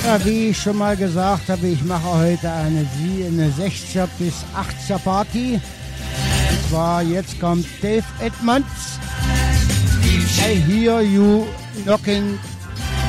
Ja, wie ich schon mal gesagt habe, ich mache heute eine 60er bis 80er Party. Und zwar jetzt kommt Dave Edmunds. I hear you knocking